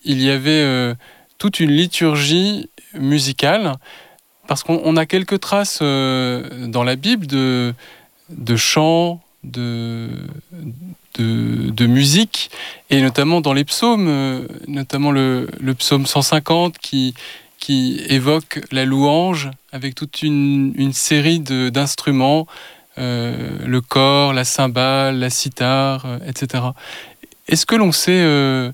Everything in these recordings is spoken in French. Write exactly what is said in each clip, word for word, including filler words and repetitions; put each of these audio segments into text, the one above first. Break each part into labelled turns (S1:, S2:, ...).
S1: il y avait euh, toute une liturgie musicale, parce qu'on on a quelques traces euh, dans la Bible de, de chants, de, de, de musique, et notamment dans les psaumes, euh, notamment le, le psaume cent cinquante qui, qui évoque la louange avec toute une, une série de, d'instruments, euh, le cor, la cymbale, la cithare, euh, et cetera. Est-ce que l'on sait euh,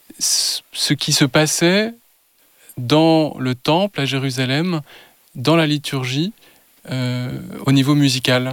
S1: ce qui se passait dans le temple à Jérusalem, dans la liturgie, euh, au niveau musical?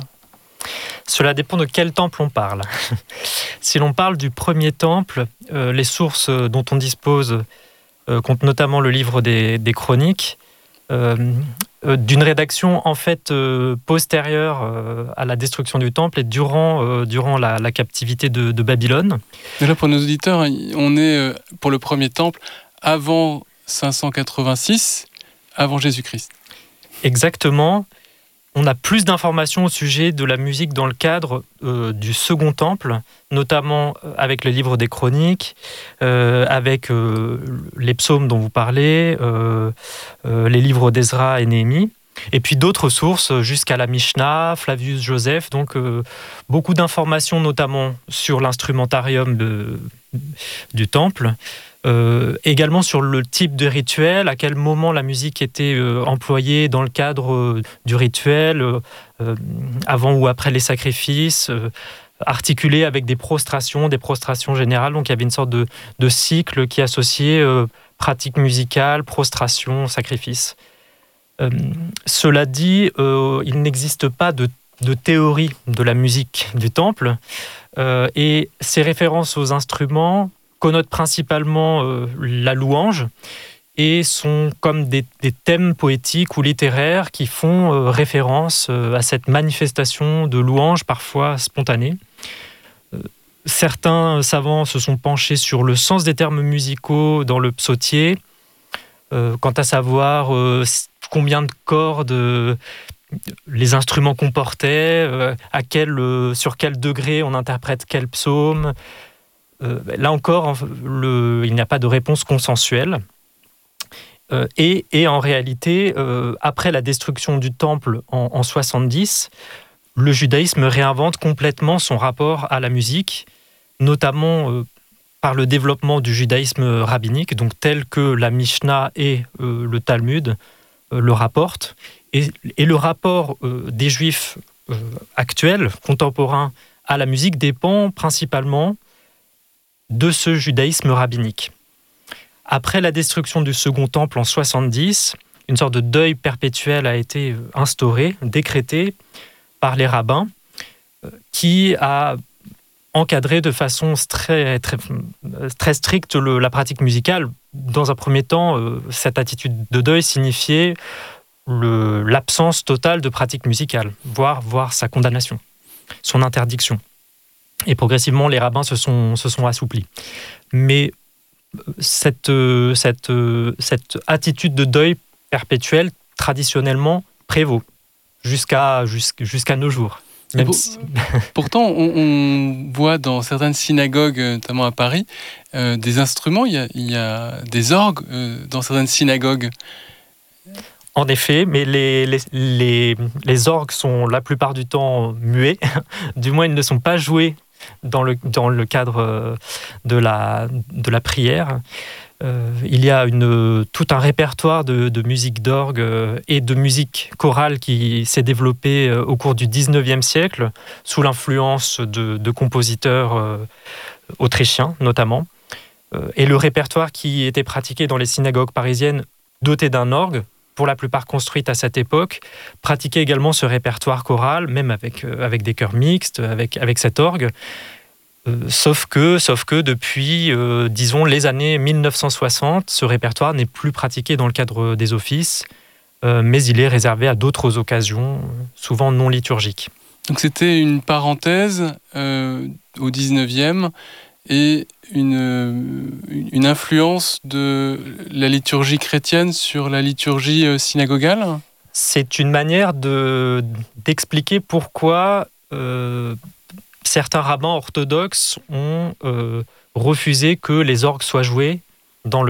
S2: Cela dépend de quel temple on parle. Si l'on parle du premier temple, euh, les sources dont on dispose euh, comptent notamment le livre des, des Chroniques, euh, euh, d'une rédaction en fait euh, postérieure euh, à la destruction du temple et durant, euh, durant la, la captivité de, de Babylone.
S1: Déjà pour nos auditeurs, on est euh, pour le premier temple avant cinq cent quatre-vingt-six, avant Jésus-Christ.
S2: Exactement. On a plus d'informations au sujet de la musique dans le cadre euh, du Second Temple, notamment avec le livre des Chroniques, euh, avec euh, les psaumes dont vous parlez, euh, euh, les livres d'Ezra et Néhémie, et puis d'autres sources jusqu'à la Mishnah, Flavius Joseph, donc euh, beaucoup d'informations notamment sur l'instrumentarium de, du temple. Euh, également sur le type de rituel, à quel moment la musique était euh, employée dans le cadre euh, du rituel, euh, avant ou après les sacrifices, euh, articulée avec des prostrations, des prostrations générales. Donc il y avait une sorte de, de cycle qui associait euh, pratique musicale, prostration, sacrifice. Euh, cela dit, euh, il n'existe pas de, de théorie de la musique du temple, euh, et ces références aux instruments connotent principalement euh, la louange et sont comme des, des thèmes poétiques ou littéraires qui font euh, référence euh, à cette manifestation de louange parfois spontanée. Euh, certains savants se sont penchés sur le sens des termes musicaux dans le psautier, euh, quant à savoir euh, combien de cordes euh, les instruments comportaient, euh, à quel, euh, sur quel degré on interprète quel psaume. Euh, là encore, le, il n'y a pas de réponse consensuelle. Euh, et, et en réalité, euh, après la destruction du temple en, en soixante-dix, le judaïsme réinvente complètement son rapport à la musique, notamment euh, par le développement du judaïsme rabbinique, donc tel que la Mishnah et euh, le Talmud euh, le rapportent. Et, et le rapport euh, des Juifs euh, actuels, contemporains à la musique, dépend principalement de ce judaïsme rabbinique. Après la destruction du Second Temple en soixante-dix, une sorte de deuil perpétuel a été instauré, décrété par les rabbins, qui a encadré de façon très, très, très stricte le, la pratique musicale. Dans un premier temps, cette attitude de deuil signifiait le, l'absence totale de pratique musicale, voire, voire sa condamnation, son interdiction. Et progressivement, les rabbins se sont, se sont assouplis. Mais cette, cette, cette attitude de deuil perpétuel, traditionnellement, prévaut jusqu'à, jusqu'à nos jours. Même
S1: pour,
S2: si...
S1: Pourtant, on, on voit dans certaines synagogues, notamment à Paris, euh, des instruments. Il y a, il y a des orgues euh, dans certaines synagogues.
S2: En effet, mais les, les, les, les orgues sont la plupart du temps muets. Du moins, ils ne sont pas joués dans le, dans le cadre de la, de la prière. Euh, il y a une, tout un répertoire de, de musique d'orgue et de musique chorale qui s'est développé au cours du dix-neuvième siècle, sous l'influence de, de compositeurs euh, autrichiens notamment. Euh, et le répertoire qui était pratiqué dans les synagogues parisiennes, doté d'un orgue, pour la plupart construite à cette époque, pratiquait également ce répertoire choral, même avec, euh, avec des chœurs mixtes, avec, avec cet orgue. Euh, sauf, que, sauf que depuis, euh, disons, les années mille neuf cent soixante, ce répertoire n'est plus pratiqué dans le cadre des offices, euh, mais il est réservé à d'autres occasions, souvent non liturgiques.
S1: Donc c'était une parenthèse euh, au dix-neuvième et une, une influence de la liturgie chrétienne sur la liturgie synagogale ?
S2: C'est une manière de, d'expliquer pourquoi euh, certains rabbins orthodoxes ont euh, refusé que les orgues soient joués dans le